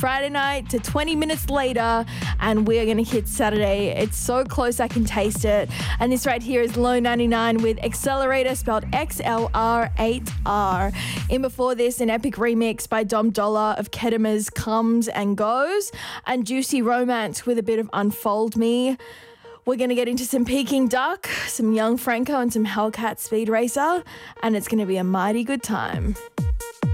Friday night to 20 minutes later, and we're going to hit Saturday. It's so close I can taste it. And this right here is Low 99 with Accelerator, spelled XLR8R. In before this, an epic remix by Dom Dollar of Kedema's Comes and Goes, and Juicy Romance with a bit of Unfold Me. We're going to get into some Peking Duck, some Young Franco, and some Hellcat Speed Racer, and it's going to be a mighty good time.